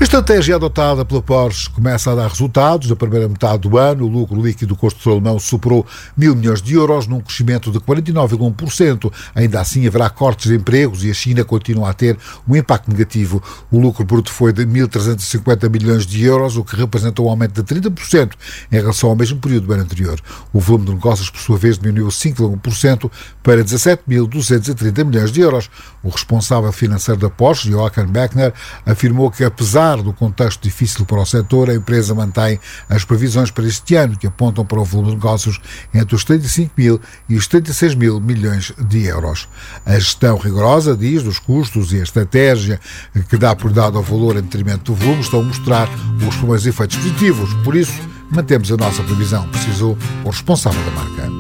estratégia adotada pela Porsche começa a dar resultados. Na primeira metade do ano, o lucro líquido do construtor alemão superou 1.000 milhões de euros, num crescimento de 49,1%. Ainda assim, haverá cortes de empregos e a China continua a ter um impacto negativo. O lucro bruto foi de 1.350 milhões de euros, o que representa um aumento de 30% em relação ao mesmo período do ano anterior. O volume de negócios, por sua vez, diminuiu 5,1% para 17.230 milhões de euros. O responsável financeiro da Porsche, Joachim Beckner, afirmou que, apesar do contexto difícil para o setor, a empresa mantém as previsões para este ano, que apontam para o volume de negócios entre os 35 mil e os 36 mil milhões de euros. A gestão rigorosa, diz, dos custos e a estratégia que dá prioridade ao valor em detrimento do volume estão a mostrar os primeiros efeitos positivos. Por isso, mantemos a nossa previsão, precisou o responsável da marca.